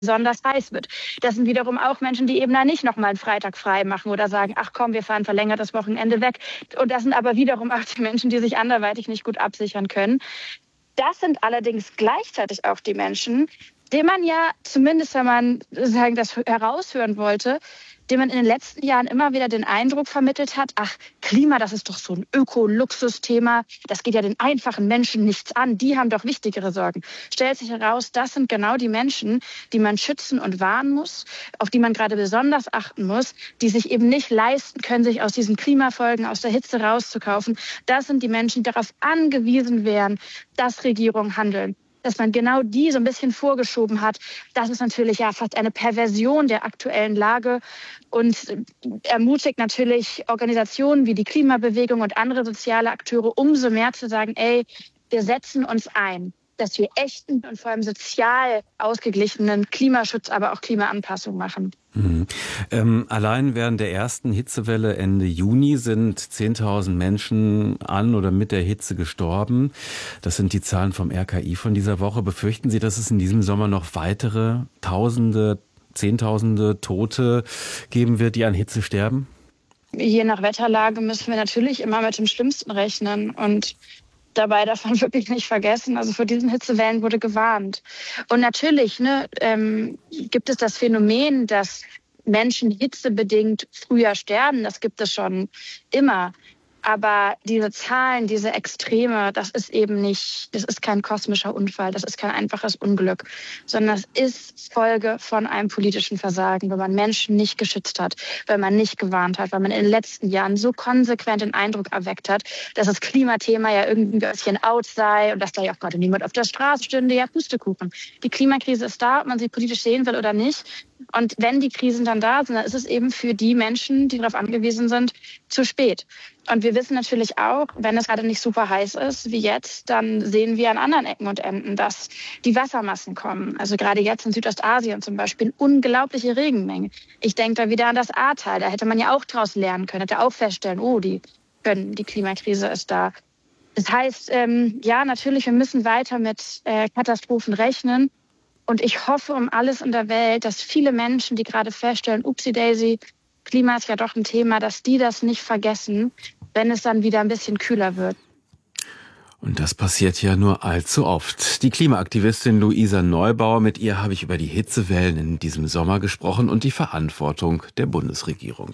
besonders heiß wird. Das sind wiederum auch Menschen, die eben da nicht nochmal einen Freitag frei machen oder sagen, ach komm, wir fahren verlängertes Wochenende weg. Und das sind aber wiederum auch die Menschen, die sich anderweitig nicht gut absichern können. Das sind allerdings gleichzeitig auch die Menschen, denen man ja, zumindest wenn man sozusagen das heraushören wollte, dem man in den letzten Jahren immer wieder den Eindruck vermittelt hat, ach, Klima, das ist doch so ein Öko-Luxus-Thema, das geht ja den einfachen Menschen nichts an, die haben doch wichtigere Sorgen. Stellt sich heraus, das sind genau die Menschen, die man schützen und warnen muss, auf die man gerade besonders achten muss, die sich eben nicht leisten können, sich aus diesen Klimafolgen, aus der Hitze rauszukaufen. Das sind die Menschen, die darauf angewiesen wären, dass Regierungen handeln. Dass man genau die so ein bisschen vorgeschoben hat, das ist natürlich ja fast eine Perversion der aktuellen Lage und ermutigt natürlich Organisationen wie die Klimabewegung und andere soziale Akteure umso mehr zu sagen, ey, wir setzen uns ein, dass wir echten und vor allem sozial ausgeglichenen Klimaschutz, aber auch Klimaanpassung machen. Allein während der ersten Hitzewelle Ende Juni sind 10.000 Menschen an oder mit der Hitze gestorben. Das sind die Zahlen vom RKI von dieser Woche. Befürchten Sie, dass es in diesem Sommer noch weitere Tausende, Zehntausende Tote geben wird, die an Hitze sterben? Je nach Wetterlage müssen wir natürlich immer mit dem Schlimmsten rechnen und dabei darf man wirklich nicht vergessen, also vor diesen Hitzewellen wurde gewarnt. Und natürlich gibt es das Phänomen, dass Menschen hitzebedingt früher sterben. Das gibt es schon immer. Aber diese Zahlen, diese Extreme, das ist kein kosmischer Unfall, das ist kein einfaches Unglück, sondern das ist Folge von einem politischen Versagen, weil man Menschen nicht geschützt hat, weil man nicht gewarnt hat, weil man in den letzten Jahren so konsequent den Eindruck erweckt hat, dass das Klimathema ja irgendwie ein bisschen out sei und dass da ja auch gerade niemand auf der Straße stünde, ja Pustekuchen. Die Klimakrise ist da, ob man sie politisch sehen will oder nicht. Und wenn die Krisen dann da sind, dann ist es eben für die Menschen, die darauf angewiesen sind, zu spät. Und wir wissen natürlich auch, wenn es gerade nicht super heiß ist wie jetzt, dann sehen wir an anderen Ecken und Enden, dass die Wassermassen kommen. Also gerade jetzt in Südostasien zum Beispiel unglaubliche Regenmengen. Ich denke da wieder an das Ahrtal. Da hätte man ja auch draus lernen können, hätte auch feststellen, die Klimakrise ist da. Das heißt, ja, natürlich, wir müssen weiter mit Katastrophen rechnen. Und ich hoffe um alles in der Welt, dass viele Menschen, die gerade feststellen, upsi-daisy, Klima ist ja doch ein Thema, dass die das nicht vergessen, wenn es dann wieder ein bisschen kühler wird. Und das passiert ja nur allzu oft. Die Klimaaktivistin Luisa Neubauer, mit ihr habe ich über die Hitzewellen in diesem Sommer gesprochen und die Verantwortung der Bundesregierung.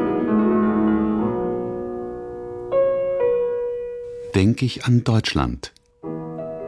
Denk ich an Deutschland.